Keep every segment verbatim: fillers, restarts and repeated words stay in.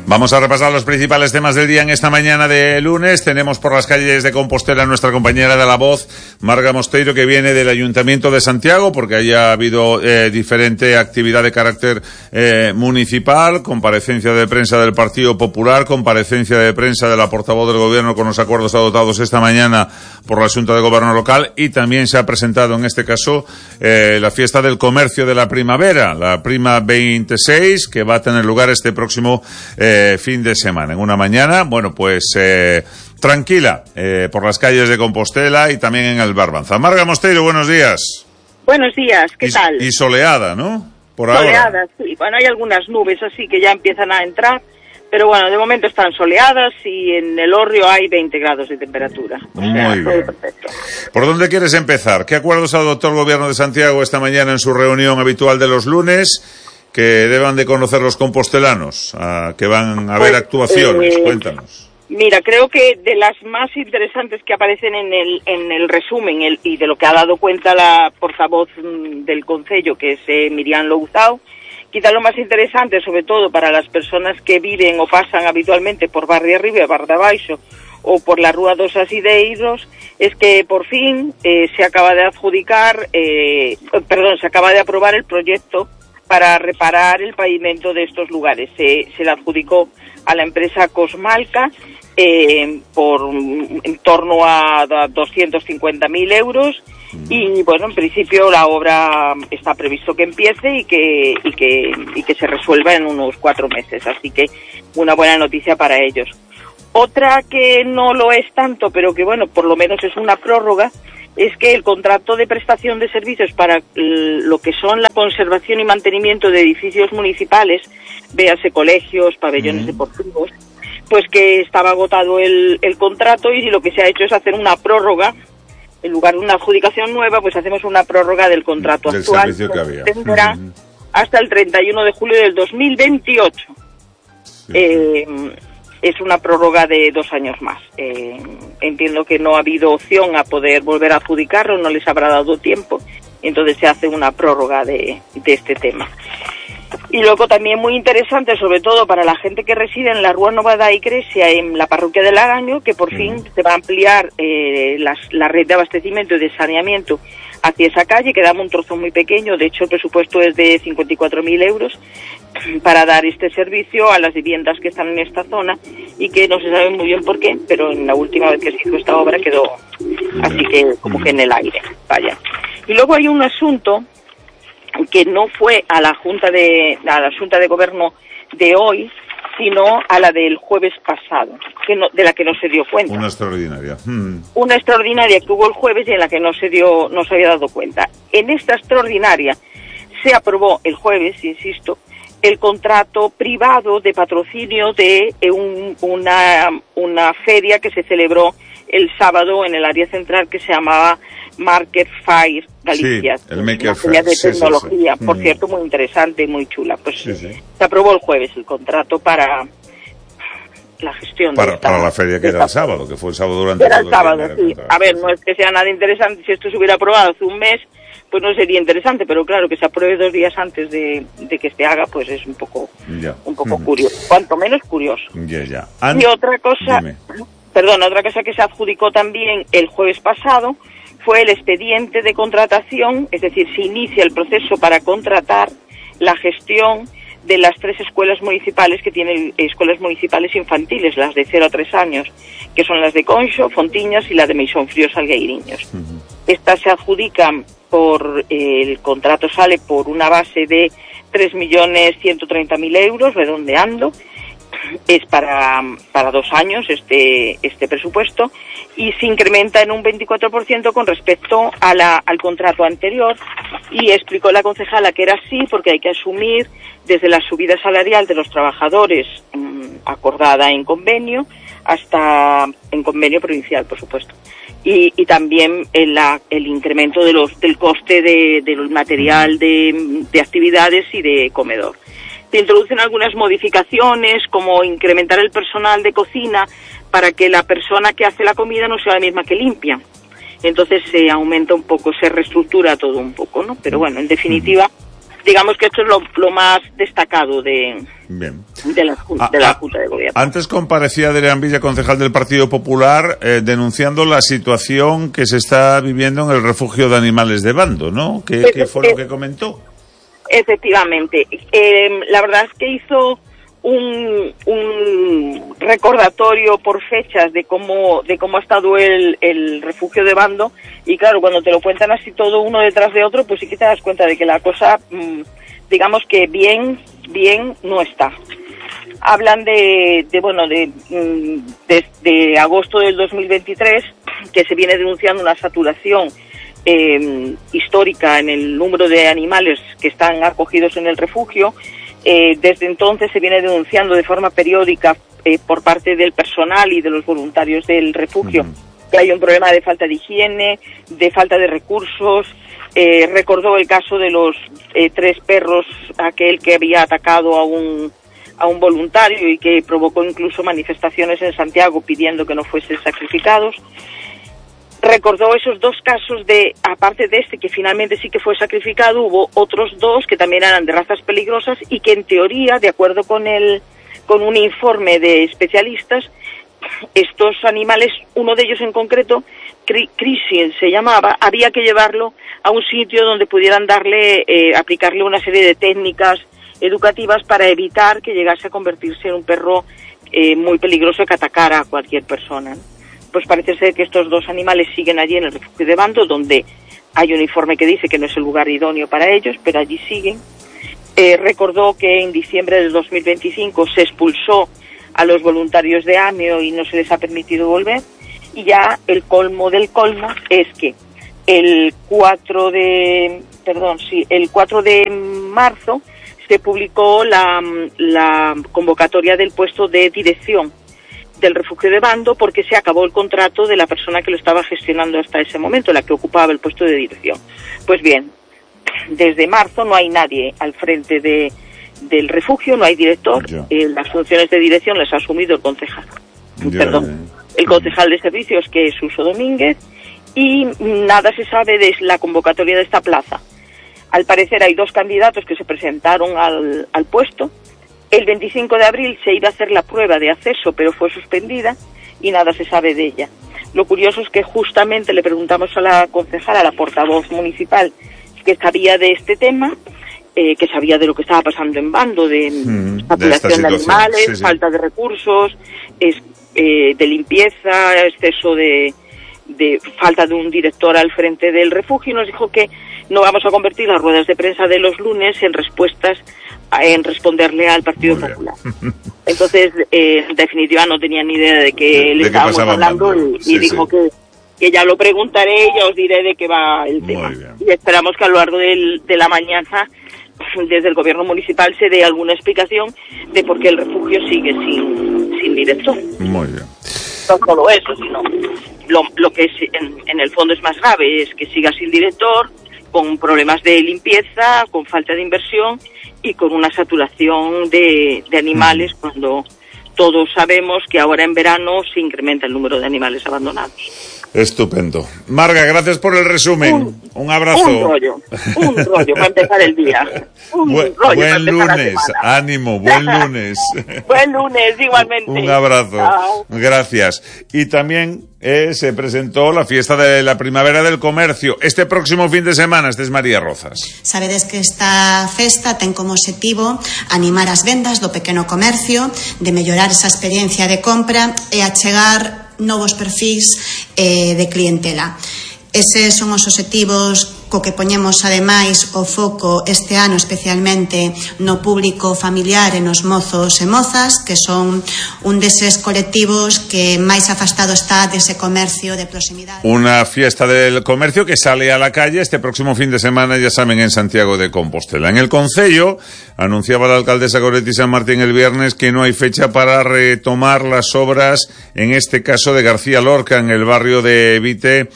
Vamos a repasar los principales temas del día en esta mañana de lunes. Tenemos por las calles de Compostela a nuestra compañera de La Voz, Marga Mosteiro, que viene del Ayuntamiento de Santiago, porque haya habido eh, diferente actividad de carácter eh, municipal, comparecencia de prensa del Partido Popular, comparecencia de prensa de la portavoz del Gobierno con los acuerdos adoptados esta mañana por la Junta de Gobierno local, y también se ha presentado en este caso eh, la fiesta del comercio de la primavera, la Prima veintiséis, que va a tener lugar este próximo eh, fin de semana, en una mañana, bueno, pues eh, tranquila, eh, por las calles de Compostela y también en el Barbanza. Marga Mosteiro, buenos días. Buenos días, ¿qué y, tal? Y soleada, ¿no? Por soleada, ahora. Sí. Bueno, hay algunas nubes así que ya empiezan a entrar, pero bueno, de momento están soleadas y en el Hórreo hay veinte grados de temperatura. O Muy sea, bien. todo perfecto. ¿Por dónde quieres empezar? ¿Qué acuerdos adoptó el Gobierno de Santiago esta mañana en su reunión habitual de los lunes que deban de conocer los compostelanos, a que van a pues, ver actuaciones? Eh, Cuéntanos. Mira, creo que de las más interesantes que aparecen en el en el resumen el, y de lo que ha dado cuenta la portavoz del Concello, que es eh, Miriam Louzao, quizá lo más interesante, sobre todo para las personas que viven o pasan habitualmente por Barri Arriba y Barri Abaixo o por la Rúa dos Asideiros, es que por fin eh, se acaba de adjudicar, eh, perdón, se acaba de aprobar el proyecto para reparar el pavimento de estos lugares. Se, se le adjudicó a la empresa Cosmalca eh, por en torno a, a doscientos cincuenta mil euros y bueno, en principio la obra está previsto que empiece y que, y que, y que se resuelva en unos cuatro meses, así que una buena noticia para ellos. Otra que no lo es tanto, pero que bueno, por lo menos es una prórroga, es que el contrato de prestación de servicios para lo que son la conservación y mantenimiento de edificios municipales, véase colegios, pabellones mm. deportivos, pues que estaba agotado el, el contrato y lo que se ha hecho es hacer una prórroga. En lugar de una adjudicación nueva, pues hacemos una prórroga del contrato del actual, servicio que había. Tendrá mm. hasta el treinta y uno de julio del dos mil veintiocho. Sí. Eh, es una prórroga de dos años más. Eh, entiendo que no ha habido opción a poder volver a adjudicarlo, no les habrá dado tiempo, entonces se hace una prórroga de, de este tema. Y luego también muy interesante, sobre todo para la gente que reside en la Rúa Nova da Iglesia, en la parroquia de Lagaño, que por fin se va a ampliar eh, las, la red de abastecimiento y de saneamiento hacia esa calle. Quedaba un trozo muy pequeño, de hecho el presupuesto es de cincuenta y cuatro mil euros para dar este servicio a las viviendas que están en esta zona y que no se sabe muy bien por qué, pero en la última vez que se hizo esta obra quedó así que como que en el aire, vaya. Y luego hay un asunto que no fue a la Junta de a la Junta de Gobierno de hoy, sino a la del jueves pasado, que no, de la que no se dio cuenta. Una extraordinaria. Hmm. Una extraordinaria que hubo el jueves y en la que no se dio, no se había dado cuenta. En esta extraordinaria se aprobó el jueves, insisto, el contrato privado de patrocinio de un, una, una feria que se celebró el sábado en el área central que se llamaba Market Fair Galicia, sí, el Maker una feria de sí, tecnología, sí, sí. por mm. cierto, muy interesante, muy chula. Pues sí, sí. se aprobó el jueves el contrato para la gestión para, de esta, para la feria que era el sábado, que fue el sábado durante era todo el sábado, el sí. A ver, no es que sea nada interesante, si esto se hubiera aprobado hace un mes, pues no sería interesante, pero claro, que se apruebe dos días antes de, de que se haga, pues es un poco ya. un poco mm. curioso, cuanto menos curioso. Ya, ya. And... Y otra cosa, Dime. perdón, otra cosa que se adjudicó también el jueves pasado fue el expediente de contratación, es decir, se inicia el proceso para contratar la gestión de las tres escuelas municipales que tienen escuelas municipales infantiles, las de cero a tres años, que son las de Conxo, Fontiñas y la de Meixonfrío Salgueiriños. Uh-huh. Estas se adjudican por, eh, el contrato sale por una base de tres millones ciento treinta mil euros, redondeando, es para, para dos años este, este presupuesto, y se incrementa en un veinticuatro por ciento con respecto a la, al contrato anterior, y explicó la concejala que era así porque hay que asumir desde la subida salarial de los trabajadores mmm, acordada en convenio hasta en convenio provincial, por supuesto, y, y también el, la, el incremento de los, del coste de, del material de, de actividades y de comedor. Se introducen algunas modificaciones, como incrementar el personal de cocina para que la persona que hace la comida no sea la misma que limpia. Entonces se aumenta un poco, se reestructura todo un poco, ¿no? Pero bueno, en definitiva, digamos que esto es lo, lo más destacado de, Bien. de, la, de la Junta de Gobierno. Antes comparecía Adrián Villa, concejal del Partido Popular, eh, denunciando la situación que se está viviendo en el refugio de animales de Bando, ¿no? ¿Qué, Pues, ¿qué fue eh, lo que comentó? Efectivamente. Eh, la verdad es que hizo un, un recordatorio por fechas de cómo de cómo ha estado el, el refugio de Bando, y claro, cuando te lo cuentan así todo uno detrás de otro, pues sí que te das cuenta de que la cosa, mmm, digamos que bien, bien no está. Hablan de, de bueno, de desde agosto del dos mil veintitrés, que se viene denunciando una saturación eh, histórica en el número de animales que están acogidos en el refugio. Eh, desde entonces se viene denunciando de forma periódica eh, por parte del personal y de los voluntarios del refugio uh-huh. que hay un problema de falta de higiene, de falta de recursos. Eh, recordó el caso de los eh, tres perros, aquel que había atacado a un a un voluntario y que provocó incluso manifestaciones en Santiago pidiendo que no fuesen sacrificados. Recordó esos dos casos de, aparte de este que finalmente sí que fue sacrificado, hubo otros dos que también eran de razas peligrosas y que en teoría, de acuerdo con el, con un informe de especialistas, estos animales, uno de ellos en concreto, Crisiel se llamaba, había que llevarlo a un sitio donde pudieran darle, eh, aplicarle una serie de técnicas educativas para evitar que llegase a convertirse en un perro eh, muy peligroso que atacara a cualquier persona, ¿no? Pues parece ser que estos dos animales siguen allí en el refugio de Bando, donde hay un informe que dice que no es el lugar idóneo para ellos, pero allí siguen. Eh, recordó que en diciembre del dos mil veinticinco se expulsó a los voluntarios de AMEO y no se les ha permitido volver. Y ya el colmo del colmo es que el cuatro de, perdón, sí, el cuatro de marzo se publicó la, la convocatoria del puesto de dirección del refugio de Bando, porque se acabó el contrato de la persona que lo estaba gestionando hasta ese momento, la que ocupaba el puesto de dirección. Pues bien, desde marzo no hay nadie al frente de, del refugio, no hay director, eh, las funciones de dirección las ha asumido el concejal, ya, perdón, el concejal de servicios, que es Suso Domínguez, y nada se sabe de la convocatoria de esta plaza. Al parecer hay dos candidatos que se presentaron al, al puesto. El veinticinco de abril se iba a hacer la prueba de acceso, pero fue suspendida y nada se sabe de ella. Lo curioso es que justamente le preguntamos a la concejala, a la portavoz municipal, que sabía de este tema, eh, que sabía de lo que estaba pasando en Bando, de mm, saturación de, de animales, sí, sí. falta de recursos, es, eh, de limpieza, exceso de, de falta de un director al frente del refugio, y nos dijo que no vamos a convertir las ruedas de prensa de los lunes en respuestas en responderle al Partido Popular. Entonces, eh, en definitiva, no tenía ni idea de que le estábamos hablando y, sí, y dijo sí. que, que ya lo preguntaré y ya os diré de qué va el tema. Y esperamos que a lo largo del, de la mañana, desde el gobierno municipal, se dé alguna explicación de por qué el refugio sigue sin, sin director. Muy bien. No solo eso, sino lo, lo que es, en, en el fondo es más grave, es que siga sin director, con problemas de limpieza, con falta de inversión y con una saturación de, de animales, mm. cuando todos sabemos que ahora en verano se incrementa el número de animales abandonados. Estupendo. Marga, gracias por el resumen. Un, un abrazo. Un rollo, un rollo para empezar el día. Un Bu- rollo buen para lunes, ánimo, buen lunes. Buen lunes, igualmente. Un abrazo. Chao. Gracias. Y también eh, se presentó la fiesta de la primavera del comercio este próximo fin de semana. Este es María Rozas. Sabedes que esta festa ten como obxectivo animar as vendas do pequeno comercio, de mellorar esa experiencia de compra e achegar novos perfis eh, de clientela. Eses son os obxectivos co que poñemos ademais o foco este ano especialmente no público familiar e nos mozos e mozas, que son un deses colectivos que máis afastado está dese comercio de proximidade. Una fiesta del comercio que sale a la calle este próximo fin de semana, ya saben, en Santiago de Compostela. En el concello anunciaba la alcaldesa Goretti San Martín el viernes que no hay fecha para retomar las obras, en este caso de García Lorca, en el barrio de Vite,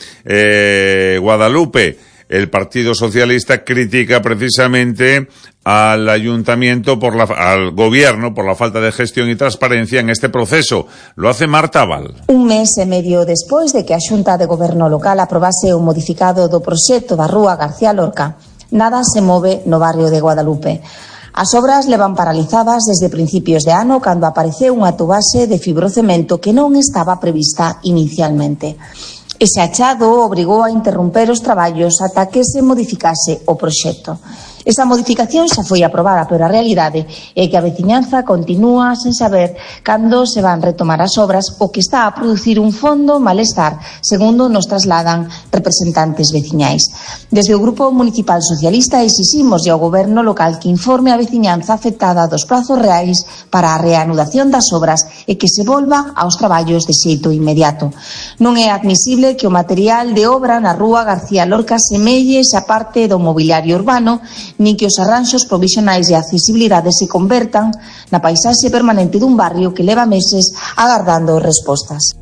eh, Guadalupe. El Partido Socialista critica precisamente al ayuntamiento, por la, al gobierno, por la falta de gestión y transparencia en este proceso. Lo hace Marta Val. Un mes e medio despois de que a Xunta de Goberno Local aprobase o modificado do proxecto da rúa García Lorca, nada se move no barrio de Guadalupe. As obras levan paralizadas desde principios de ano cando apareceu unha tubase de fibrocemento que non estaba prevista inicialmente. Ese achado obrigou a interromper os traballos ata que se modificase o proxecto. Esa modificación xa foi aprobada, pero a realidade é que a veciñanza continúa sen saber cando se van retomar as obras, o que está a producir un fondo malestar, segundo nos trasladan representantes veciñais. Desde o Grupo Municipal Socialista exiximos ao Goberno local que informe a veciñanza afectada dos prazos reais para a reanudación das obras e que se volva aos traballos de xeito inmediato. Non é admisible que o material de obra na rúa García Lorca semelle esa parte do mobiliario urbano, nin que os arranxos provisionais de accesibilidade se convertan na paisaxe permanente dun barrio que leva meses agardando respostas.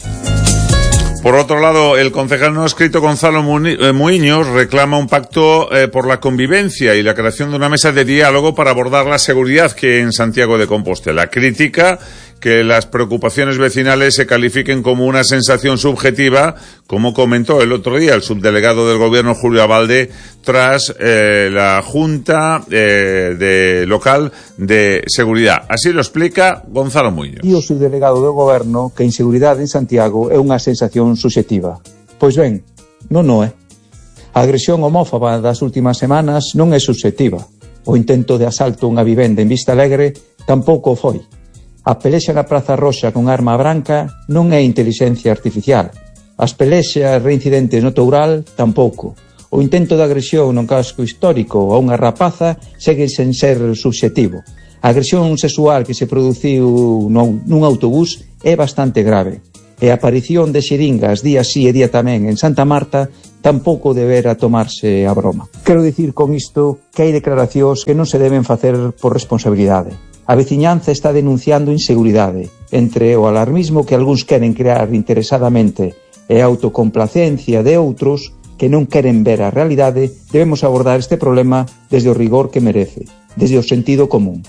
Por otro lado, el concejal no escrito Gonzalo Muiños reclama un pacto eh, por la convivencia y la creación de una mesa de diálogo para abordar la seguridad que hay en Santiago de Compostela. Crítica que las preocupaciones vecinales se califiquen como una sensación subjetiva, como comentó el otro día el subdelegado del Gobierno, Julio Abalde, tras eh, la Junta eh, de local de Seguridad. Así lo explica Gonzalo Muiños. E o subdelegado do Goberno que a inseguridade en Santiago é unha sensación subjetiva. Pois ben, non o é. A agresión homófoba das últimas semanas non é subjetiva. O intento de asalto a unha vivenda en Vista Alegre tampouco foi. A pelexa na Praza Roxa con arma branca non é intelixencia artificial. As pelexas reincidentes no Toural tampouco. O intento de agresión no casco histórico a unha rapaza segue sen ser subxetivo. A agresión sexual que se produciu nun autobús é bastante grave. E a aparición de xeringas día sí e día tamén en Santa Marta tampouco debera tomarse a broma. Quero dicir con isto que hai declaracións que non se deben facer por responsabilidade. A veciñanza está denunciando inseguridade entre o alarmismo que algúns queren crear interesadamente e a autocomplacencia de outros que non queren ver a realidade. Debemos abordar este problema desde o rigor que merece, desde o sentido común.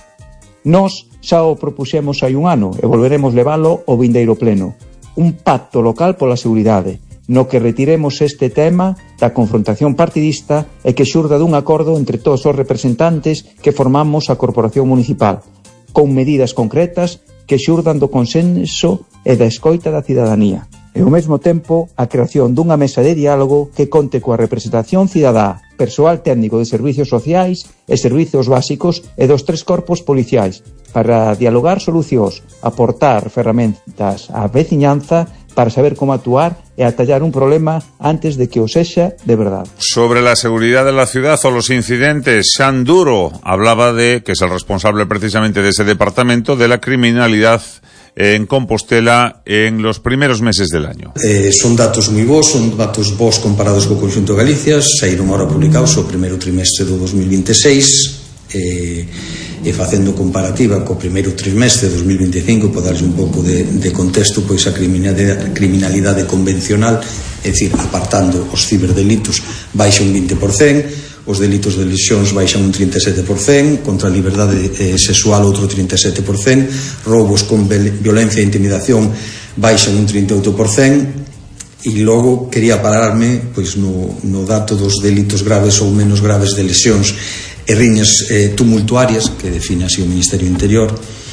Nós xa o propuxemos hai un ano e volveremos leválo ao vindeiro pleno. Un pacto local pola seguridade, no que retiremos este tema da confrontación partidista e que xurda dun acordo entre todos os representantes que formamos a Corporación Municipal, con medidas concretas que xurdan do consenso e da escoita da cidadanía. E ao mesmo tempo, a creación dunha mesa de diálogo que conte coa representación cidadá, persoal técnico de servicios sociais e servicios básicos e dos tres corpos policiais para dialogar solucións, aportar ferramentas á veciñanza para saber cómo actuar e atallar un problema antes de que o sexa de verdad. Sobre la seguridad de la ciudad o los incidentes, Xan Duro hablaba de, que es el responsable precisamente de ese departamento, de la criminalidad en Compostela en los primeros meses del año. Eh, son datos moi bons, son datos bons comparados co conxunto de Galicia, saíron ahora publicados o primeiro trimestre do dos mil veintiséis, eh, e facendo comparativa co primeiro trimestre de dos mil veinticinco, por darlle un pouco de, de contexto, pois a criminalidade, criminalidade convencional, é dicir, apartando os ciberdelitos, baixa un vinte por cento, os delitos de lesións baixan un trinta e sete por cento, contra a liberdade eh, sexual outro trinta e sete por cento, roubos con violencia e intimidación baixan un trinta e oito por cento, e logo quería pararme pois no, no dato dos delitos graves ou menos graves de lesións e riñas eh, tumultuarias, que define así o Ministerio Interior,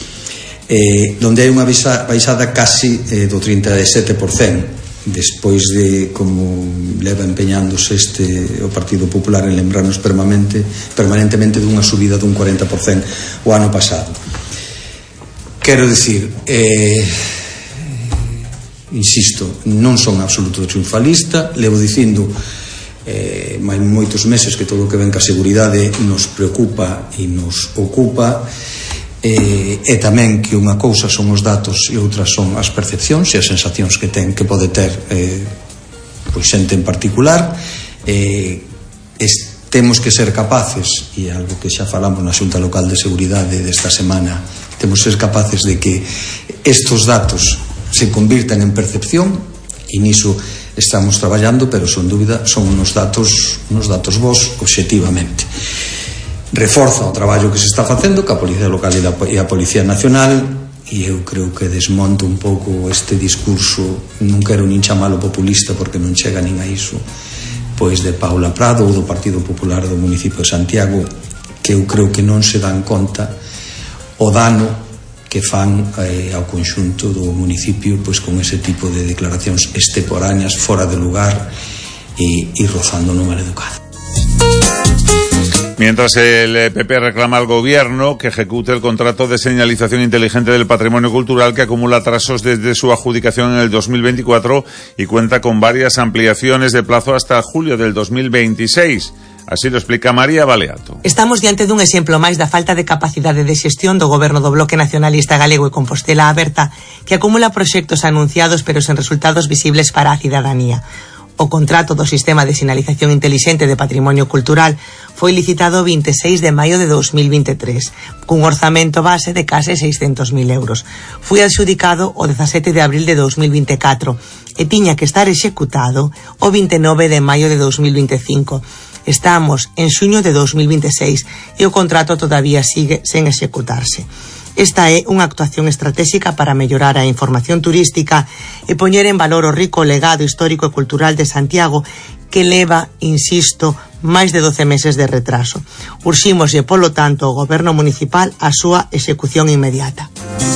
eh, donde hai unha baixada casi eh, do trinta e sete por cento, despois de como leva empeñándose este o Partido Popular en lembrarnos permanente, permanentemente dunha subida dun cuarenta por cento o ano pasado. Quero dicir, eh, insisto, non son absoluto triunfalista, levo dicindo eh, hai moitos meses que todo o que ven ca seguridade nos preocupa e nos ocupa, eh, e tamén que unha cousa son os datos e outras son as percepcións e as sensacións que ten, que pode ter eh, pois xente en particular. eh, es, temos que ser capaces, e algo que xa falamos na Xunta Local de Seguridade desta semana, temos que ser capaces de que estos datos se convirtan en percepción, e niso estamos traballando, pero son dúbida son unos datos unos datos vos obxectivamente. Reforza o traballo que se está facendo ca Policía Local e a Policía Nacional, e eu creo que desmonto un pouco este discurso, non quero nin chamalo populista porque non chega nin a iso, pois de Paula Prado ou do Partido Popular do municipio de Santiago, que eu creo que non se dan conta o dano que fan eh, ao conxunto do municipio pois con ese tipo de declaracións extemporáneas, fora de lugar e, e rozando no maleducado. Mientras el P P reclama al gobierno que ejecute el contrato de señalización inteligente del patrimonio cultural que acumula atrasos desde su adjudicación en el dos mil veinticuatro y cuenta con varias ampliaciones de plazo hasta julio del dos mil veintiséis. Así lo explica María Baleato. Estamos diante dun exemplo máis da falta de capacidade de xestión do goberno do Bloque Nacionalista Galego e Compostela Aberta, que acumula proxectos anunciados pero sen resultados visibles para a cidadanía. O contrato do Sistema de Sinalización Intelixente de Patrimonio Cultural foi licitado o veintiséis de maio de dos mil veintitrés, cun orzamento base de case seiscentos mil euros. Foi adxudicado o dezasete de abril de dos mil veinticuatro e tiña que estar executado o veintinueve de maio de dos mil veinticinco. Estamos en xuño de dos mil veintiséis e o contrato todavía sigue sen executarse. Esta é unha actuación estratégica para mellorar a información turística e poñer en valor o rico legado histórico e cultural de Santiago, que leva, insisto, máis de doce meses de retraso. Urximos e, polo tanto, o Goberno Municipal a súa execución inmediata.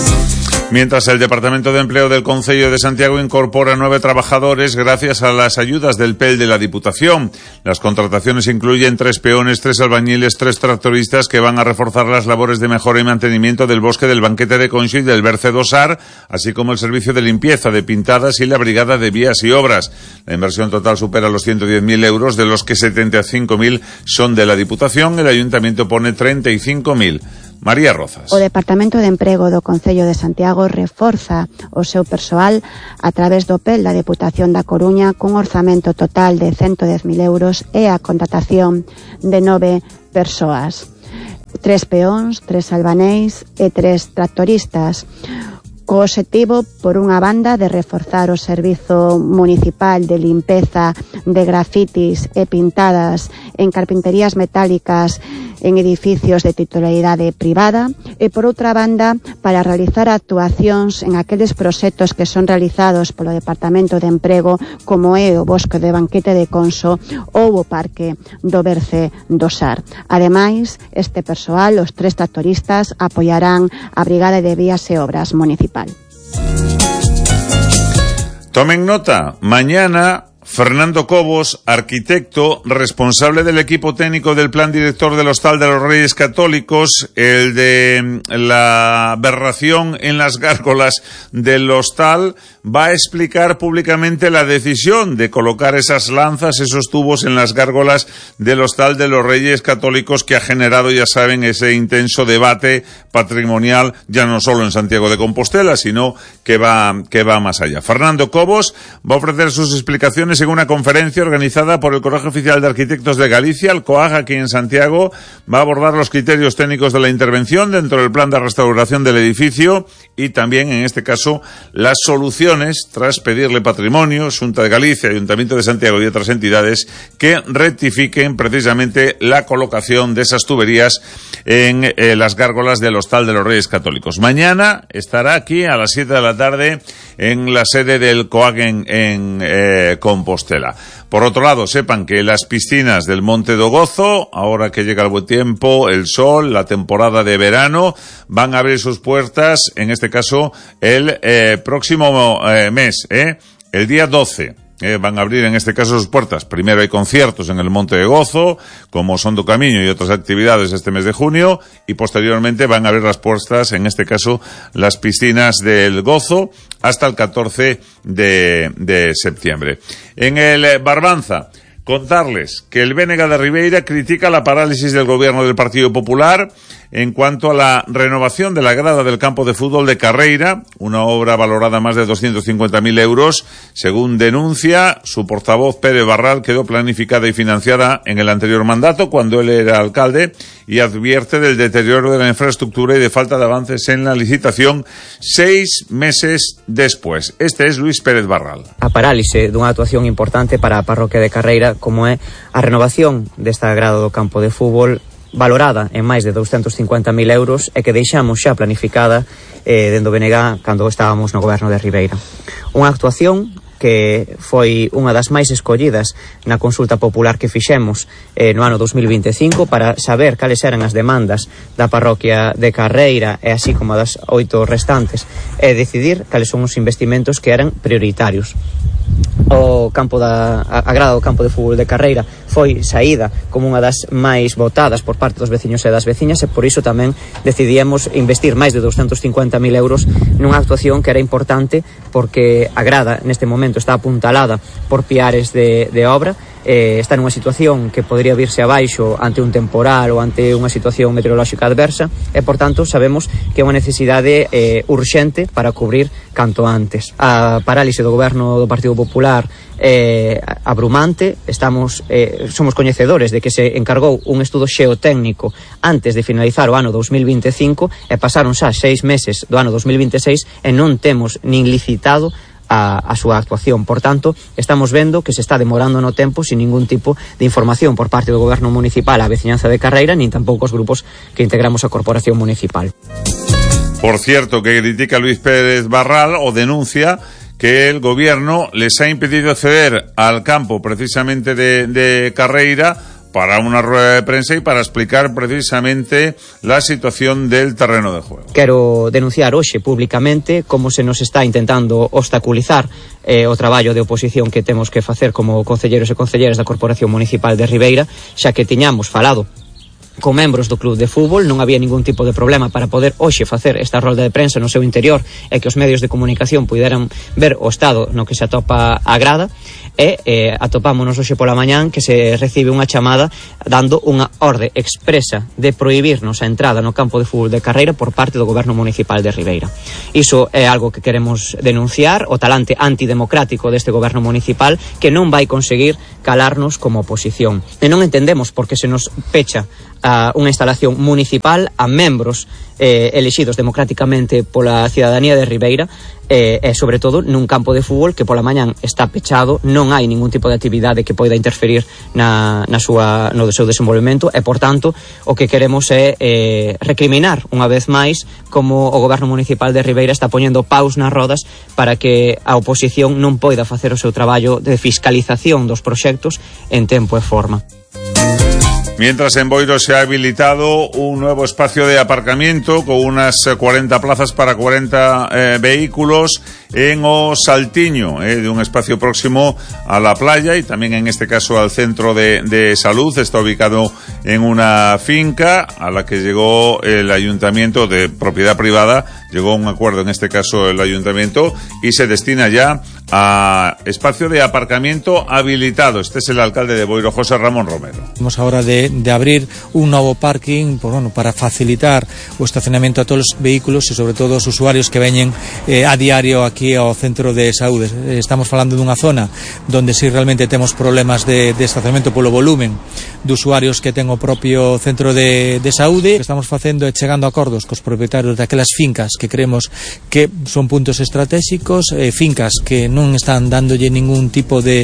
Mientras el Departamento de Empleo del Concello de Santiago incorpora nueve trabajadores gracias a las ayudas del P E L de la Diputación. Las contrataciones incluyen tres peones, tres albañiles, tres tractoristas que van a reforzar las labores de mejora y mantenimiento del bosque del Banquete de Conxo y del Berce do Sar, así como el servicio de limpieza de pintadas y la brigada de vías y obras. La inversión total supera los ciento diez mil euros, de los que setenta y cinco mil son de la Diputación. El Ayuntamiento pone treinta y cinco mil. María Rozas. O Departamento de Emprego do Concello de Santiago reforza o seu persoal a través do P E L da Deputación da Coruña cun orzamento total de ciento dez mil euros e a contratación de nove persoas. Tres peóns, tres albanéis e tres tractoristas. Co obxectivo, por unha banda, de reforzar o servizo municipal de limpeza de grafitis e pintadas en carpinterías metálicas en edificios de titularidade privada e, por outra banda, para realizar actuacións en aqueles proxectos que son realizados polo Departamento de Emprego, como é o Bosque de Banquete de Conxo ou o Parque do Berce do Sar. Ademais, este persoal, os tres tractoristas, apoiarán a Brigada de Vías e Obras Municipal. Tomen nota, mañana Fernando Cobos, arquitecto, responsable del equipo técnico del plan director del Hostal de los Reyes Católicos, el de la aberración en las gárgolas del hostal, va a explicar públicamente la decisión de colocar esas lanzas, esos tubos en las gárgolas del Hostal de los Reyes Católicos, que ha generado, ya saben, ese intenso debate patrimonial, ya no solo en Santiago de Compostela, sino que va, que va más allá. Fernando Cobos va a ofrecer sus explicaciones en una conferencia organizada por el Colegio Oficial de Arquitectos de Galicia, el COAG, aquí en Santiago. Va a abordar los criterios técnicos de la intervención dentro del plan de restauración del edificio y también, en este caso, las soluciones tras pedirle Patrimonio, Xunta de Galicia, Ayuntamiento de Santiago y otras entidades que rectifiquen precisamente la colocación de esas tuberías en eh, las gárgolas del Hostal de los Reyes Católicos. Mañana estará aquí a las siete de la tarde en la sede del COAG en, en eh, Compostela. Por otro lado, sepan que las piscinas del Monte do Gozo, ahora que llega el buen tiempo, el sol, la temporada de verano, van a abrir sus puertas, en este caso, el eh, próximo eh, mes, ¿eh? el día doce. Eh, van a abrir en este caso sus puertas. Primero hay conciertos en el Monte de Gozo, como Son do Camiño y otras actividades este mes de junio, y posteriormente van a abrir las puertas, en este caso, las piscinas del Gozo, hasta el catorce de septiembre. En el Barbanza, contarles que el Bénega de Ribeira critica la parálisis del gobierno del Partido Popular en cuanto a la renovación de la grada del campo de fútbol de Carreira, una obra valorada más de doscientos cincuenta mil euros. Según denuncia su portavoz Pérez Barral, quedó planificada y financiada en el anterior mandato, cuando él era alcalde, y advierte del deterioro de la infraestructura y de falta de avances en la licitación seis meses después. Este es Luis Pérez Barral. A parálise dunha actuación importante para a parroquia de Carreira, como é a renovación desta grada do campo de fútbol, valorada en máis de doscientos cincuenta mil euros e que deixamos xa planificada eh, dentro do B N G cando estábamos no goberno de Ribeira. Unha actuación que foi unha das máis escollidas na consulta popular que fixemos eh, no ano dos mil vinte e cinco para saber cales eran as demandas da parroquia de Carreira e así como das oito restantes e decidir cales son os investimentos que eran prioritarios. O campo da a grada do campo de fútbol de Carreira foi saída como unha das máis votadas por parte dos veciños e das veciñas e por iso tamén decidíamos investir máis de doscientos cincuenta mil euros nunha actuación que era importante porque a grada neste momento está apuntalada por piares de, de obra, eh, está nunha situación que podría virse abaixo ante un temporal ou ante unha situación meteorolóxica adversa e, por tanto, sabemos que é unha necesidade eh, urxente para cubrir canto antes. A parálise do goberno do Partido Popular é eh, abrumante, estamos eh, somos coñecedores de que se encargou un estudo xeotécnico antes de finalizar o ano dos mil vinte e cinco e pasaron xa seis meses do ano dos mil vinte e seis e non temos nin licitado A, a súa actuación. Por tanto, estamos vendo que se está demorando no tempo sin ningún tipo de información por parte do goberno municipal á veciñanza de Carreira, nin tampouco os grupos que integramos a corporación municipal. Por cierto, que critica Luis Pérez Barral o denuncia que el gobierno les ha impedido acceder al campo precisamente de, de Carreira para una rueda de prensa y para explicar precisamente la situación del terreno de juego. Quero denunciar hoxe públicamente como se nos está intentando obstaculizar eh, o traballo de oposición que temos que facer como concelleiros e concelleiras da Corporación Municipal de Ribeira, xa que tiñamos falado con membros do club de fútbol, non había ningún tipo de problema para poder hoxe facer esta rolda de prensa no seu interior e que os medios de comunicación puderan ver o estado no que se atopa a grada e eh, atopámonos hoxe pola mañán que se recibe unha chamada dando unha orde expresa de prohibirnos a entrada no campo de fútbol de Carreira por parte do goberno municipal de Ribeira. Iso é algo que queremos denunciar, o talante antidemocrático deste goberno municipal que non vai conseguir calarnos como oposición. E non entendemos por que se nos pecha a unha instalación municipal a membros eh, elexidos democráticamente pola cidadanía de Ribeira eh, e sobre todo nun campo de fútbol que pola mañán está pechado, non hai ningún tipo de actividade que poida interferir na, na súa, no seu desenvolvemento e por tanto o que queremos é eh, recriminar unha vez máis como o goberno municipal de Ribeira está poñendo paus nas rodas para que a oposición non poida facer o seu traballo de fiscalización dos proxectos en tempo e forma. Mientras en Boiro se ha habilitado un nuevo espacio de aparcamiento con unas cuarenta plazas para cuarenta eh, vehículos en O Saltiño, eh, de un espacio próximo a la playa y también en este caso al centro de, de salud. Está ubicado en una finca a la que llegó el ayuntamiento de propiedad privada, llegó a un acuerdo en este caso el ayuntamiento y se destina ya a espacio de aparcamiento habilitado. Este es el alcalde de Boiro, José Ramón Romero. Vamos ahora de, de abrir un nuevo parking pues, bueno, para facilitar o estacionamiento a todos los vehículos y sobre todo os usuarios que veñen eh, a diario aquí ao centro de saúde. Estamos falando dunha zona donde si realmente temos problemas de, de estacionamento polo volumen de usuarios que ten o propio centro de, de saúde. Estamos facendo e chegando a acordos cos propietarios daquelas fincas que creemos que son puntos estratégicos, eh, fincas que non están dándolle ningún tipo de,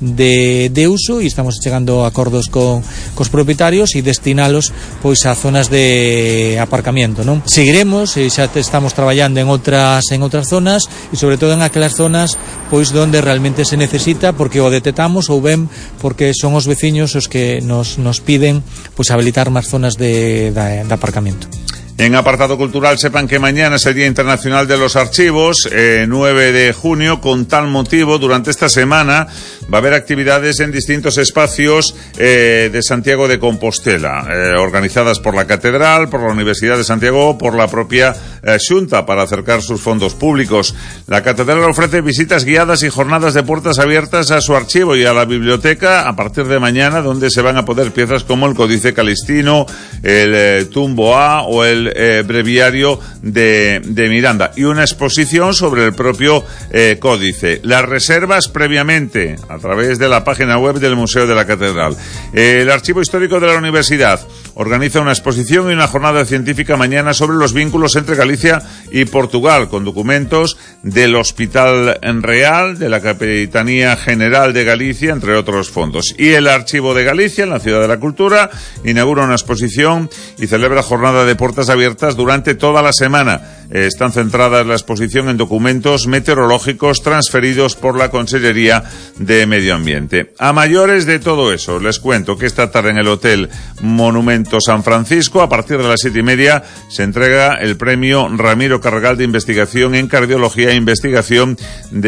de, de uso e estamos chegando a acordos con, cos propietarios e destinalos pois a zonas de aparcamiento, non? Seguiremos e xa estamos traballando en outras en outras zonas e sobre todo en aquelas zonas pois donde realmente se necesita porque o detectamos ou ben porque son os veciños os que nos, nos piden pois habilitar máis zonas de, de, de aparcamiento. En apartado cultural, sepan que mañana es el Día Internacional de los Archivos, eh, nueve de junio. Con tal motivo, durante esta semana va a haber actividades en distintos espacios eh, de Santiago de Compostela, eh, organizadas por la Catedral, por la Universidad de Santiago, por la propia eh, Xunta, para acercar sus fondos públicos. La Catedral ofrece visitas guiadas y jornadas de puertas abiertas a su archivo y a la biblioteca a partir de mañana, donde se van a poder piezas como el Códice Calistino, el eh, Tumbo A o el Eh, breviario de, de Miranda y una exposición sobre el propio eh, códice. Las reservas previamente a través de la página web del Museo de la Catedral. Eh, el Archivo Histórico de la Universidad organiza una exposición y una jornada científica mañana sobre los vínculos entre Galicia y Portugal, con documentos del Hospital Real, de la Capitanía General de Galicia, entre otros fondos. Y el Archivo de Galicia, en la Ciudad de la Cultura, inaugura una exposición y celebra jornada de puertas abiertas durante toda la semana. eh, están centradas la exposición en documentos meteorológicos transferidos por la Consellería de Medio Ambiente. A mayores de todo eso, les cuento que esta tarde en el Hotel Monumento San Francisco, a partir de las siete y media, se entrega el premio Ramiro Carregal de Investigación en Cardiología e Investigación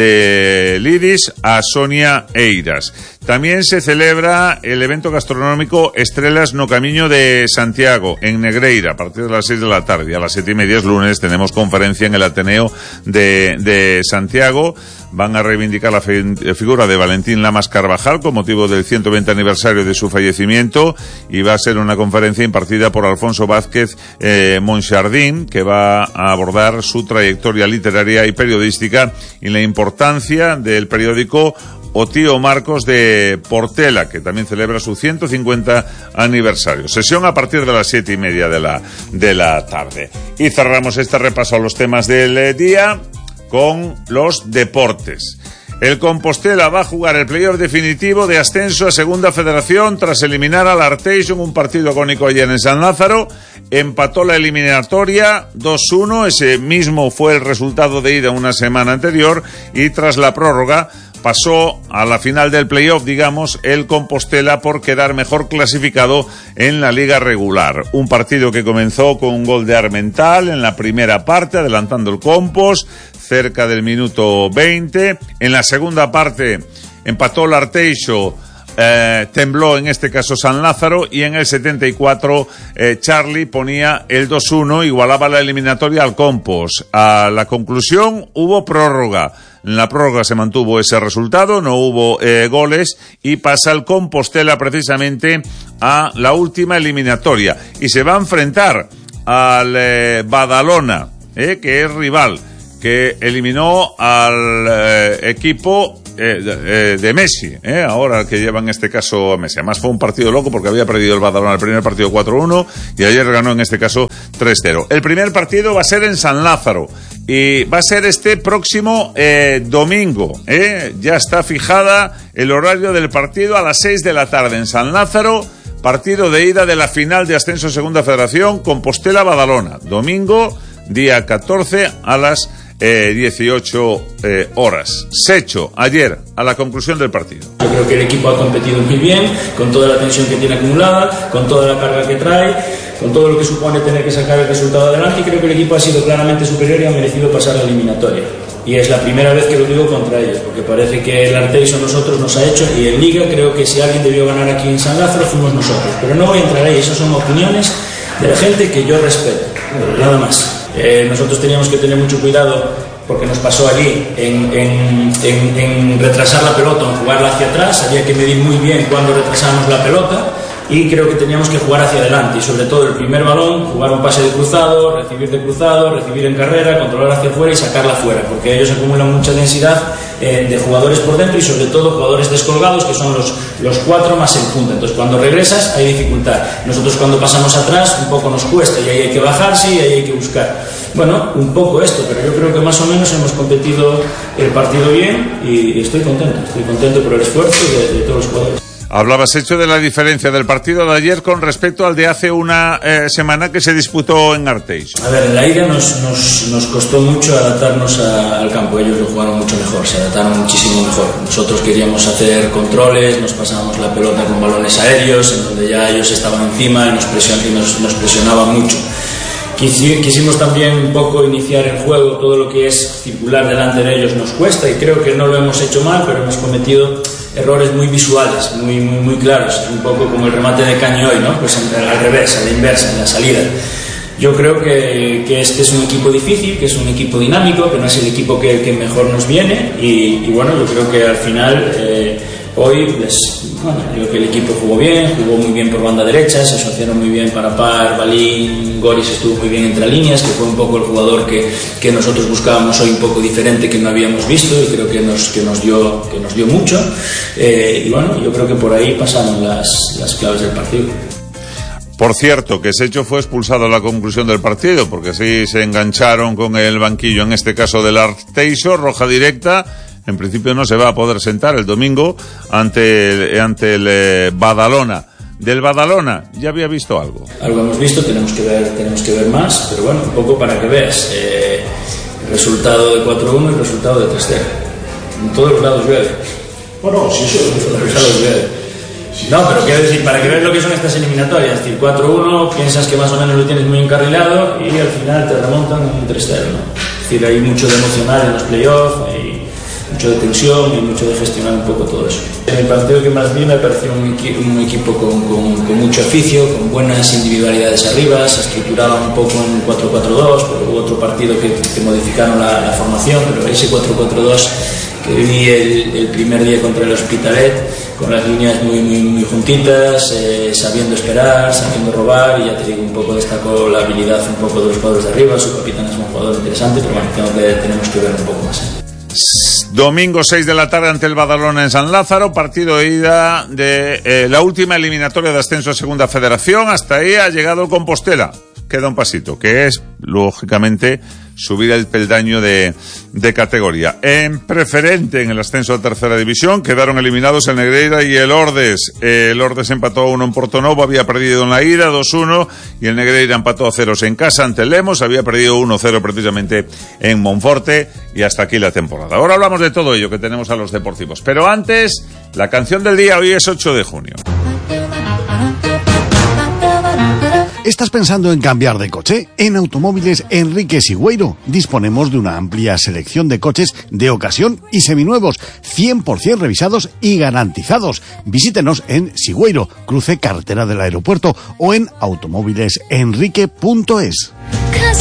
del I D I S a Sonia Eiras. También se celebra el evento gastronómico Estrelas no Camiño de Santiago, en Negreira, a partir de las seis de la tarde. A las siete y media es lunes, tenemos conferencia en el Ateneo de, de Santiago. Van a reivindicar la fi- figura de Valentín Lamas Carvajal con motivo del ciento veinte aniversario de su fallecimiento, y va a ser una conferencia impartida por Alfonso Vázquez eh, Monchardín, que va a abordar su trayectoria literaria y periodística y la importancia del periódico O Tío Marcos de Portela, que también celebra su ciento cincuenta aniversario. Sesión a partir de las siete y media de la, de la tarde. Y cerramos este repaso a los temas del eh, día con los deportes. El Compostela va a jugar el playoff definitivo de ascenso a Segunda Federación tras eliminar al Arteixo en un partido agónico ayer en San Lázaro. Empató la eliminatoria dos uno, ese mismo fue el resultado de ida una semana anterior, y tras la prórroga pasó a la final del playoff, digamos, el Compostela por quedar mejor clasificado en la liga regular. Un partido que comenzó con un gol de Armental en la primera parte, adelantando el Compos, cerca del minuto veinte. En la segunda parte empató el Arteixo, eh, tembló en este caso San Lázaro, y en el setenta y cuatro eh, Charlie ponía el dos uno, igualaba la eliminatoria al Compos. A la conclusión hubo prórroga. En la prórroga se mantuvo ese resultado, no hubo eh, goles, y pasa el Compostela precisamente a la última eliminatoria y se va a enfrentar al eh, Badalona, eh, que es rival, que eliminó al eh, equipo eh, de, de Messi, eh, ahora que lleva en este caso a Messi. Además fue un partido loco porque había perdido el Badalona el primer partido cuatro uno y ayer ganó en este caso tres cero. El primer partido va a ser en San Lázaro y va a ser este próximo eh, domingo, eh. Ya está fijada el horario del partido a las seis de la tarde en San Lázaro. Partido de ida de la final de ascenso Segunda Federación, Compostela-Badalona. Domingo, día catorce, a las eh, dieciocho eh, horas. Secho, ayer, a la conclusión del partido. Yo creo que el equipo ha competido muy bien, con toda la tensión que tiene acumulada, con toda la carga que trae, con todo lo que supone tener que sacar el resultado adelante, y creo que el equipo ha sido claramente superior y ha merecido pasar la eliminatoria. Y es la primera vez que lo digo contra ellos, porque parece que el Arteixo a nosotros nos ha hecho, y en Liga creo que si alguien debió ganar aquí en San Lázaro fuimos nosotros. Pero no voy a entrar ahí, esas son opiniones de la gente que yo respeto, nada más. Eh, nosotros teníamos que tener mucho cuidado, porque nos pasó allí en, en, en, en retrasar la pelota, en jugarla hacia atrás. Había que medir muy bien cuándo retrasamos la pelota, y creo que teníamos que jugar hacia adelante, y sobre todo el primer balón, jugar un pase de cruzado, recibir de cruzado, recibir en carrera, controlar hacia afuera y sacarla fuera, porque ellos acumulan mucha densidad eh, de jugadores por dentro, y sobre todo jugadores descolgados, que son los, los cuatro más en punta. Entonces cuando regresas hay dificultad. Nosotros cuando pasamos atrás un poco nos cuesta, y ahí hay que bajarse y ahí hay que buscar. Bueno, un poco esto, pero yo creo que más o menos hemos competido el partido bien, y estoy contento, estoy contento por el esfuerzo de, de todos los jugadores. Hablabas, Hecho, de la diferencia del partido de ayer con respecto al de hace una eh, semana que se disputó en Arteixo. A ver, en la ida nos, nos, nos costó mucho adaptarnos a, al campo. Ellos lo jugaron mucho mejor, se adaptaron muchísimo mejor. Nosotros queríamos hacer controles, nos pasábamos la pelota con balones aéreos, en donde ya ellos estaban encima y nos, presion, y nos, nos presionaban mucho. Quisimos también un poco iniciar el juego, todo lo que es circular delante de ellos nos cuesta, y creo que no lo hemos hecho mal, pero hemos cometido errores muy visuales, muy, muy, muy claros, un poco como el remate de Cañi hoy, ¿no? Pues en, al revés, a la inversa, en la salida. Yo creo que, que este es un equipo difícil, que es un equipo dinámico, que no es el equipo que, que mejor nos viene, y, y bueno, yo creo que al final eh, hoy les, bueno, creo que el equipo jugó bien, jugó muy bien por banda derecha, se asociaron muy bien para Par, Balín, Goris estuvo muy bien entre líneas, que fue un poco el jugador que, que nosotros buscábamos hoy, un poco diferente, que no habíamos visto, y creo que nos, que nos, dio, que nos dio mucho, eh, y bueno, yo creo que por ahí pasaron las, las claves del partido. Por cierto, que Secho fue expulsado a la conclusión del partido, porque sí se engancharon con el banquillo, en este caso del Arteixo, roja directa. En principio no se va a poder sentar el domingo ante el, ante el eh, Badalona. Del Badalona ya había visto algo. Algo hemos visto, tenemos que ver, tenemos que ver más, pero bueno, un poco para que veas. Eh, resultado de cuatro uno y resultado de tres cero. En todos los lados llueve. Bueno, sí, eso en todos los lados llueve. No, pero quiero decir, para que veas lo que son estas eliminatorias, es decir, cuatro uno, piensas que más o menos lo tienes muy encarrilado y al final te remontan en tres cero, ¿no? Es decir, hay mucho de emocional en los playoffs, hay mucho de tensión y mucho de gestionar un poco todo eso. En el partido que más vi me pareció un, equi- un equipo con, con, con mucho oficio, con buenas individualidades arriba, se estructuraba un poco en cuatro cuatro dos, pero hubo otro partido que, que modificaron la, la formación, pero ese cuatro cuatro dos que vi el, el primer día contra el Hospitalet, con las líneas muy, muy, muy juntitas, eh, sabiendo esperar, sabiendo robar, y ya te digo, un poco destacó la habilidad un poco de los jugadores de arriba. Su capitán es un jugador interesante, pero bueno, tengo que, tenemos que ver un poco más. ¿eh? Domingo seis de la tarde ante el Badalona en San Lázaro, partido de ida de eh, la última eliminatoria de ascenso a Segunda Federación. Hasta ahí ha llegado el Compostela. Queda un pasito, que es, lógicamente, subir el peldaño de, de categoría. En preferente, en el ascenso a Tercera División, quedaron eliminados el Negreira y el Ordes. El Ordes empató a uno en Portonovo, había perdido en la ida dos uno, y el Negreira empató a ceros en casa ante el Lemos, había perdido uno cero precisamente en Monforte, y hasta aquí la temporada. Ahora hablamos de todo ello, que tenemos a los deportivos. Pero antes, la canción del día, hoy es ocho de junio. ¿Estás pensando en cambiar de coche? En Automóviles Enrique Sigüeiro disponemos de una amplia selección de coches de ocasión y seminuevos, cien por ciento revisados y garantizados. Visítenos en Sigüeiro, cruce carretera del aeropuerto, o en automóviles enrique punto es.